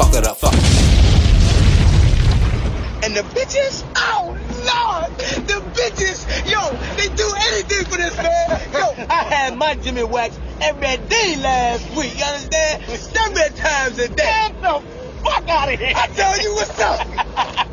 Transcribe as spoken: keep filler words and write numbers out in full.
fuck it up, fuck. And the bitches, oh Lord, the bitches, yo, they do anything for this, man. Yo, I had my Jimmy wax every day last week, you understand? Seven times a day. Get the fuck out of here. I tell you what's up.